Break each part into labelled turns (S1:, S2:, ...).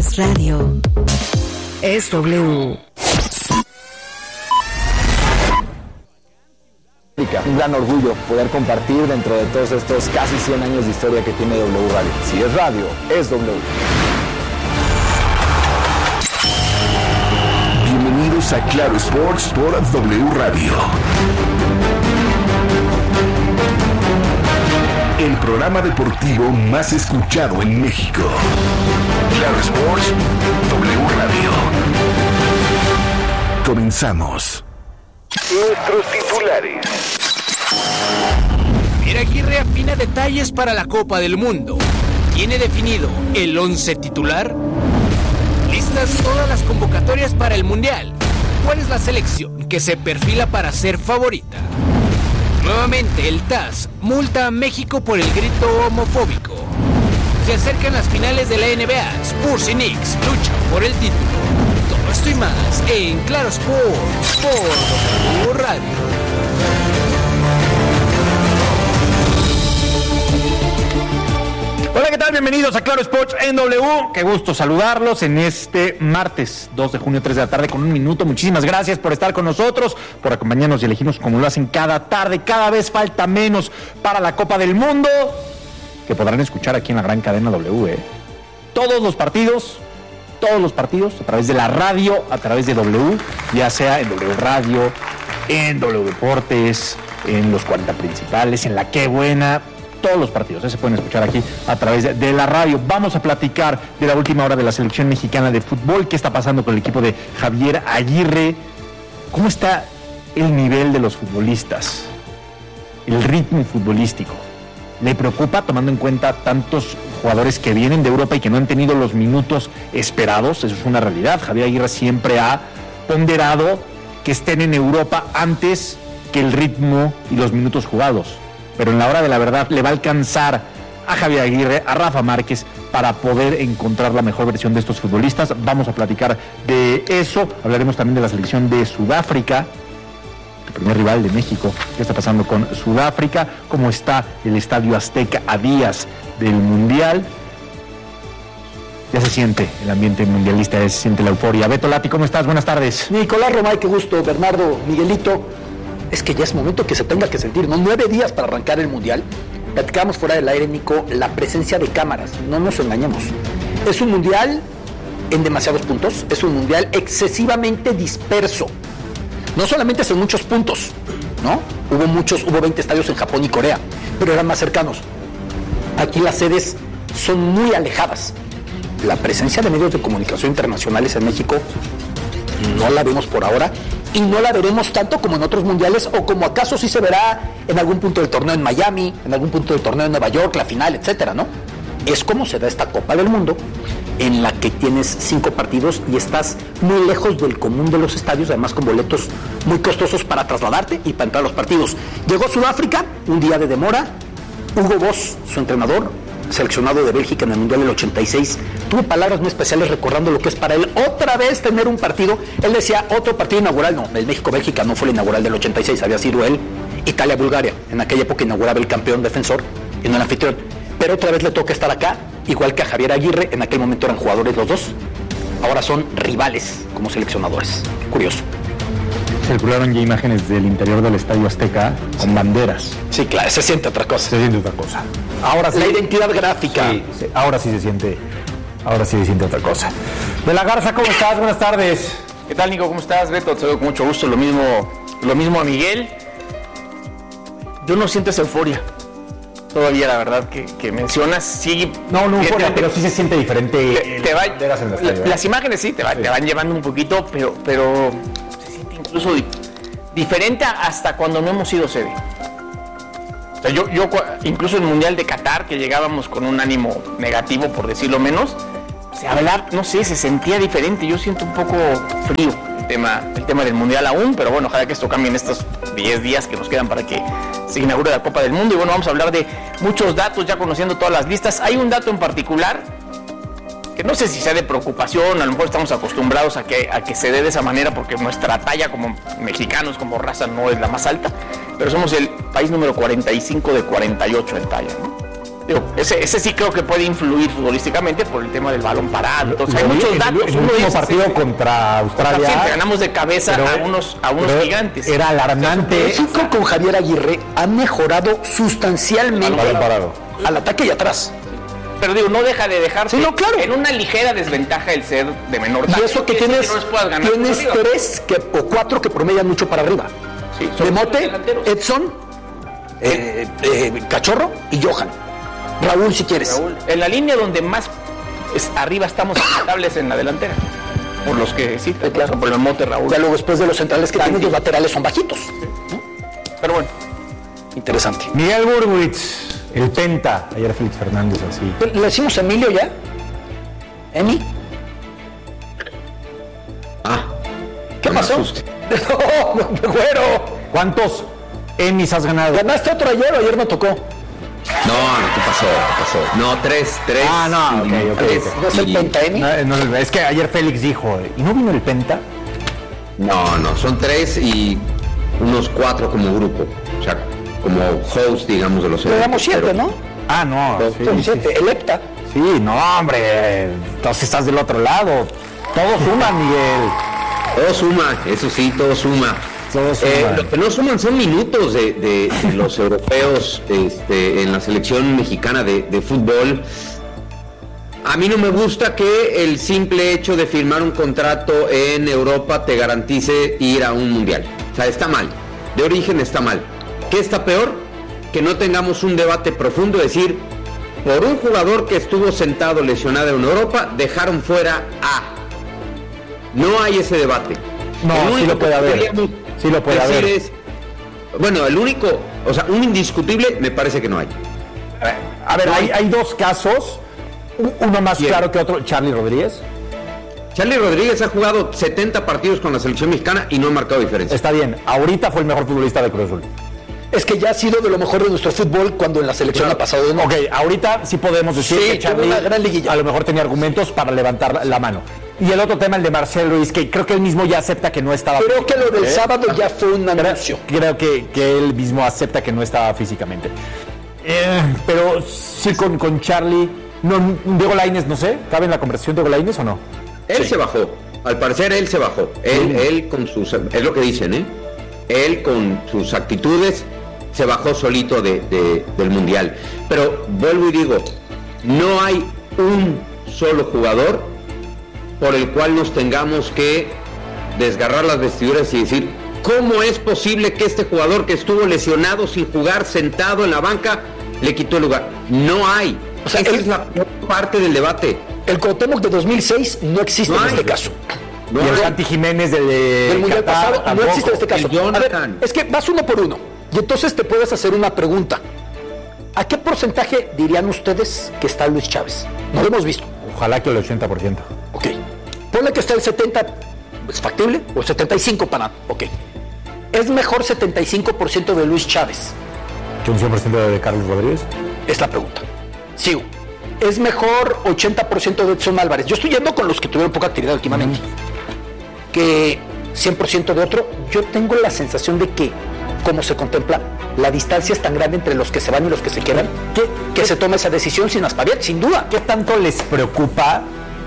S1: Es radio. Es W.
S2: Un gran orgullo poder compartir dentro de todos estos casi 100 años de historia que tiene W Radio. Si es radio, es W.
S3: Bienvenidos a Claro Sports por W Radio. El programa deportivo más escuchado en México. Claro Sports, W Radio. Comenzamos. Nuestros titulares.
S4: Javier Aguirre afina detalles para la Copa del Mundo. ¿Tiene definido el 11 titular? Listas todas las convocatorias para el Mundial. ¿Cuál es la selección que se perfila para ser favorita? Nuevamente el TAS multa a México por el grito homofóbico. Se acercan las finales de la NBA. Spurs y Knicks luchan por el título. Todo esto y más en Claro Sports por W Radio.
S5: Hola, ¿qué tal? Bienvenidos a Claro Sports en W. Qué gusto saludarlos en este martes 2 de junio, 3 de la tarde con un minuto. Muchísimas gracias por estar con nosotros, por acompañarnos y elegirnos como lo hacen cada tarde. Cada vez falta menos para la Copa del Mundo, que podrán escuchar aquí en la gran cadena W. Todos los partidos a través de la radio, a través de W, ya sea en W Radio, en W Deportes, en los 40 principales, en la Qué Buena. Todos los partidos se pueden escuchar aquí a través de la radio. Vamos a platicar de la última hora de la selección mexicana de fútbol. ¿Qué está pasando con el equipo de Javier Aguirre? ¿Cómo está el nivel de los futbolistas? El ritmo futbolístico. ¿Le preocupa tomando en cuenta tantos jugadores que vienen de Europa y que no han tenido los minutos esperados? Eso es una realidad. Javier Aguirre siempre ha ponderado que estén en Europa antes que el ritmo y los minutos jugados. Pero en la hora de la verdad le va a alcanzar a Javier Aguirre, a Rafa Márquez, para poder encontrar la mejor versión de estos futbolistas. Vamos a platicar de eso. Hablaremos también de la selección de Sudáfrica, el primer rival de México. ¿Qué está pasando con Sudáfrica? ¿Cómo está el Estadio Azteca a días del Mundial? Ya se siente el ambiente mundialista, ya se siente la euforia. Beto Lati, ¿cómo estás? Buenas tardes.
S6: Nicolás Romay, qué gusto. Bernardo, Miguelito. Es que ya es momento que se tenga que sentir, ¿no? 9 días para arrancar el Mundial. Platicamos fuera del aire, Nico, la presencia de cámaras. No nos engañemos. Es un Mundial en demasiados puntos. Es un Mundial excesivamente disperso. No solamente son muchos puntos, ¿no? Hubo 20 estadios en Japón y Corea, pero eran más cercanos. Aquí las sedes son muy alejadas. La presencia de medios de comunicación internacionales en México no la vemos por ahora. Y no la veremos tanto como en otros mundiales, o como acaso sí se verá en algún punto del torneo en Miami, en algún punto del torneo en Nueva York, la final, etcétera, ¿no? Es como se da esta Copa del Mundo, en la que tienes 5 partidos y estás muy lejos del común de los estadios, además con boletos muy costosos para trasladarte y para entrar a los partidos. Llegó Sudáfrica, un día de demora. Hugo Boss, su entrenador, seleccionado de Bélgica en el Mundial del 86, tuvo palabras muy especiales recordando lo que es para él otra vez tener un partido. Él decía, otro partido inaugural. No, el México-Bélgica no fue el inaugural del 86, había sido él. Italia-Bulgaria, en aquella época inauguraba el campeón defensor y no el anfitrión. Pero otra vez le toca estar acá, igual que a Javier Aguirre. En aquel momento eran jugadores los dos, ahora son rivales como seleccionadores. Curioso.
S5: Circularon ya imágenes del interior del Estadio Azteca con banderas.
S6: Sí, claro, se siente otra cosa.
S5: Se siente otra cosa.
S6: Ahora sí, la identidad gráfica.
S5: Sí, ahora sí se siente otra cosa. De la Garza, ¿cómo estás? Buenas tardes.
S7: ¿Qué tal, Nico? ¿Cómo estás? Beto, te veo con mucho gusto. Lo mismo a Miguel. Yo no siento esa euforia todavía, la verdad, que mencionas. Sí,
S5: no euforia, pero sí se siente diferente.
S7: Las imágenes sí te van llevando un poquito, pero se siente incluso diferente hasta cuando no hemos ido sede. O sea, yo incluso en el Mundial de Qatar, que llegábamos con un ánimo negativo, por decirlo menos, no sé, se sentía diferente. Yo siento un poco frío el tema del Mundial aún, pero bueno, ojalá que esto cambie en estos 10 días que nos quedan para que se inaugure la Copa del Mundo. Y bueno, vamos a hablar de muchos datos, ya conociendo todas las listas. Hay un dato en particular que no sé si sea de preocupación, a lo mejor estamos acostumbrados a que se dé de esa manera porque nuestra talla como mexicanos, como raza, no es la más alta, pero somos el país número 45 de 48 en talla, ¿no? Ese sí creo que puede influir futbolísticamente por el tema del balón parado. Entonces, hay muchos datos.
S5: El último partido contra Australia.
S7: Siempre ganamos de cabeza a unos gigantes.
S5: Era alarmante.
S6: México con Javier Aguirre ha mejorado sustancialmente al ataque y atrás.
S7: Pero digo, no deja de dejarse en una ligera desventaja el ser de menor talla.
S6: Y eso que tienes, tienes 3 o 4 que promedian mucho para arriba.
S7: Sí,
S6: Demote, Edson, Cachorro y Johan. Raúl, si quieres.
S7: Raúl, en la línea donde más arriba estamos estables en la delantera. Por los que sí, claro. Por el Demote, Raúl.
S6: Ya luego después de los centrales que tienen, los laterales son bajitos. ¿No?
S7: Pero bueno.
S6: Interesante.
S5: Miguel Burwitz. El Penta, ayer Félix Fernández así.
S6: ¿Le decimos Emilio ya? ¿Emi? ¿Qué pasó? No, güero.
S5: ¿Cuántos Emis has ganado?
S6: ¿Ganaste otro ayer o ayer no tocó?
S8: No, ¿qué pasó? No, tres.
S5: Ah, no, ok.
S6: ¿No es el Penta, Emi?
S5: No, es que ayer Félix dijo, ¿y no vino el Penta?
S8: No, son 3 y unos 4 como grupo. O sea, como host, digamos, de los
S6: Le damos 7, ¿no?
S5: Ah, no.
S6: Son 7. El Epta.
S5: Sí, no, hombre. Entonces estás del otro lado. Todo suma, Miguel.
S8: Todo suma, eso sí, todo suma. Lo que no suman son minutos de los europeos en la selección mexicana de fútbol. A mí no me gusta que el simple hecho de firmar un contrato en Europa te garantice ir a un mundial. O sea, está mal. De origen está mal. ¿Qué está peor? Que no tengamos un debate profundo, es decir, por un jugador que estuvo sentado lesionado en Europa, dejaron fuera a. No hay ese debate.
S5: No, sí lo puede haber. Sí lo puede haber.
S8: Bueno, el único, o sea, un indiscutible, me parece que no hay.
S5: A ver, hay 2 casos. Uno más claro que otro, Charly Rodríguez.
S8: Charly Rodríguez ha jugado 70 partidos con la selección mexicana y no ha marcado diferencia.
S5: Está bien, ahorita fue el mejor futbolista de Cruz Azul.
S6: Es que ya ha sido de lo mejor de nuestro fútbol cuando en la selección ha pasado de nuevo.
S5: Ok, ahorita sí podemos decir que Charly
S6: una gran liguilla.
S5: A lo mejor tenía argumentos para levantar la mano. Y el otro tema, el de Marcel Ruiz, que creo que él mismo ya acepta que no estaba.
S6: Creo que lo del sábado ya fue un anuncio.
S5: Creo que él mismo acepta que no estaba físicamente. Pero sí con Charly. No, Diego Lainez, no sé, ¿cabe en la conversación Diego Lainez o no?
S8: Él se bajó. Al parecer él se bajó. Él con sus, es lo que dicen, él con sus actitudes se bajó solito del mundial. Pero vuelvo y digo, no hay un solo jugador por el cual nos tengamos que desgarrar las vestiduras y decir, ¿cómo es posible que este jugador que estuvo lesionado sin jugar, sentado en la banca, le quitó el lugar? No hay. O sea, esa es la peor parte del debate.
S6: El Cuauhtémoc de 2006 no existe en este caso.
S5: Y el Santi Jiménez del
S6: mundial pasado no existe en este caso. A ver, es que vas uno por uno. Y entonces te puedes hacer una pregunta. ¿A qué porcentaje dirían ustedes que está Luis Chávez? No lo hemos visto.
S5: Ojalá que el 80%.
S6: Ok. Ponle que está el 70%, ¿es factible? O el 75% para nada. Ok. ¿Es mejor 75% de Luis Chávez
S5: que un 100% de Carlos Rodríguez?
S6: Es la pregunta. Sigo. ¿Es mejor 80% de Edson Álvarez? Yo estoy yendo con los que tuvieron poca actividad últimamente. Que 100% de otro. Yo tengo la sensación de que, como se contempla, la distancia es tan grande entre los que se van y los que se quedan, que se toma esa decisión sin aspaviar, sin duda.
S5: ¿Qué tanto les preocupa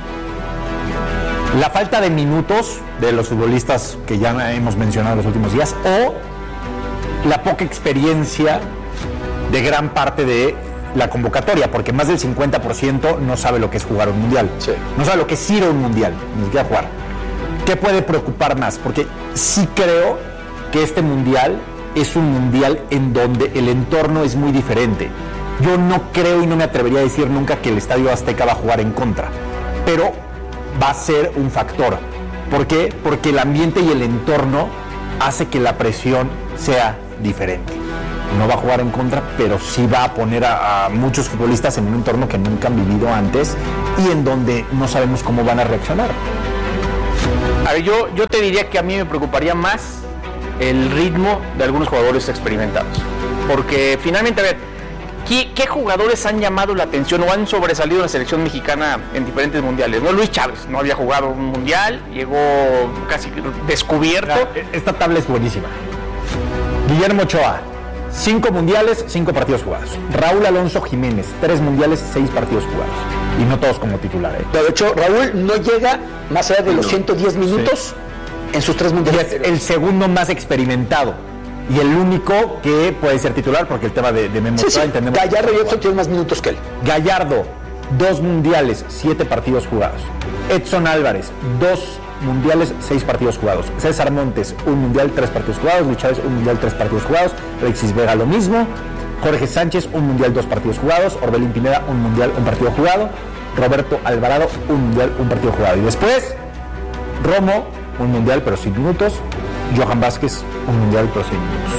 S5: la falta de minutos de los futbolistas que ya hemos mencionado en los últimos días o la poca experiencia de gran parte de la convocatoria? Porque más del 50% no sabe lo que es jugar un mundial.
S6: Sí.
S5: No sabe lo que es ir a un mundial, ni siquiera jugar. ¿Qué puede preocupar más? Porque sí creo que este mundial es un mundial en donde el entorno es muy diferente. Yo no creo y no me atrevería a decir nunca que el Estadio Azteca va a jugar en contra, pero va a ser un factor. ¿Por qué? Porque el ambiente y el entorno hace que la presión sea diferente. No va a jugar en contra, pero sí va a poner a muchos futbolistas en un entorno que nunca han vivido antes y en donde no sabemos cómo van a reaccionar.
S7: A ver, yo te diría que a mí me preocuparía más el ritmo de algunos jugadores experimentados. Porque finalmente, a ver, ¿qué jugadores han llamado la atención o han sobresalido en la selección mexicana en diferentes mundiales? No, Luis Chávez no había jugado un mundial, llegó casi descubierto.
S5: Esta tabla es buenísima. Guillermo Ochoa, 5 mundiales, 5 partidos jugados. Raúl Alonso Jiménez, 3 mundiales, 6 partidos jugados. Y no todos como titular.
S6: De hecho, Raúl no llega más allá de los 110 minutos en sus 3 mundiales.
S5: Y es el segundo más experimentado. Y el único que puede ser titular, porque el tema de Memo Ochoa, entendemos.
S6: Gallardo y Edson tienen más minutos que él.
S5: Gallardo, 2 mundiales, 7 partidos jugados. Edson Álvarez, 2 mundiales, 6 partidos jugados. César Montes, 1 mundial, 3 partidos jugados. Luis Chávez, 1 mundial, 3 partidos jugados. Alexis Vega, lo mismo. Jorge Sánchez, 1 mundial, 2 partidos jugados. Orbelín Pineda, 1 mundial, 1 partido jugado. Roberto Alvarado, 1 mundial, 1 partido jugado. Y después, Romo, 1 mundial, pero sin minutos. Johan Vázquez, 1 mundial, pero sin minutos.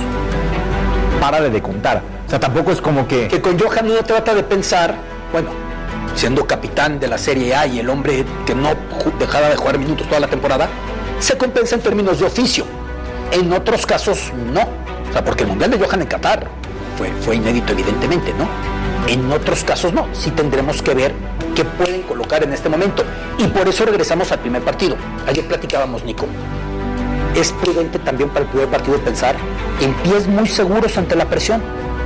S5: Párale de contar. O sea, tampoco es como que...
S6: Que con Johan uno trata de pensar, bueno, siendo capitán de la Serie A y el hombre que no dejaba de jugar minutos toda la temporada, se compensa en términos de oficio. En otros casos, no. O sea, porque el mundial de Johan en Qatar fue inédito, evidentemente, ¿no? En otros casos, no. Sí tendremos que ver qué pueden colocar en este momento. Y por eso regresamos al primer partido. Ayer platicábamos, Nico. Es prudente también para el primer partido pensar en pies muy seguros ante la presión.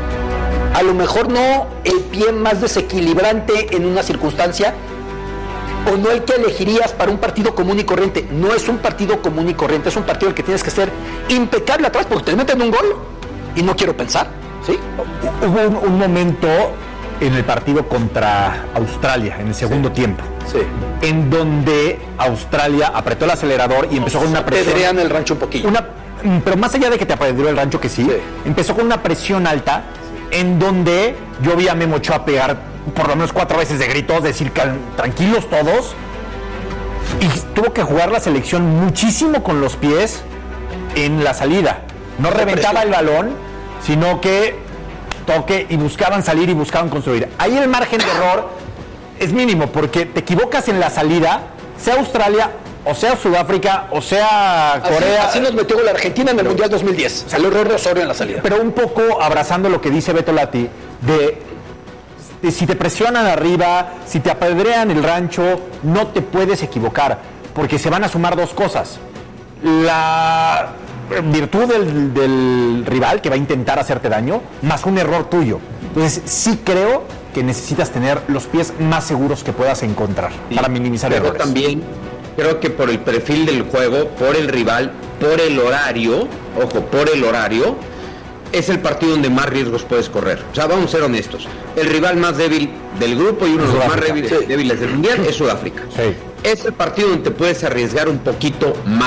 S6: A lo mejor no el pie más desequilibrante en una circunstancia, o no el que elegirías para un partido común y corriente. No es un partido común y corriente, es un partido en el que tienes que ser impecable atrás, porque te meten un gol y no quiero pensar, ¿sí?
S5: Hubo un momento en el partido contra Australia, en el segundo tiempo, en donde Australia apretó el acelerador y empezó con una presión.
S6: Apedrean el rancho un poquillo.
S5: Pero más allá de que te apedreó el rancho, que sí, empezó con una presión alta, en donde yo vi a Memo Ochoa pegar por lo menos 4 veces de gritos, decir tranquilos todos, y tuvo que jugar la selección muchísimo con los pies en la salida. No reventaba el balón, sino que toque y buscaban salir y buscaban construir. Ahí el margen de error es mínimo, porque te equivocas en la salida, sea Australia, o sea Sudáfrica, o sea Corea.
S6: Así nos metió la Argentina en el Mundial 2010. Salió el error de Osorio en la salida.
S5: Pero un poco abrazando lo que dice Beto Lati, de si te presionan arriba, si te apedrean el rancho, no te puedes equivocar, porque se van a sumar 2 cosas. La virtud del rival, que va a intentar hacerte daño, más un error tuyo. Entonces sí creo que necesitas tener los pies más seguros que puedas encontrar, para minimizar errores.
S8: Pero también creo que por el perfil del juego, por el rival, por el horario, es el partido donde más riesgos puedes correr. O sea, vamos a ser honestos. El rival más débil del grupo y uno de los más débiles del Mundial es Sudáfrica. Es el partido donde te puedes arriesgar un poquito más.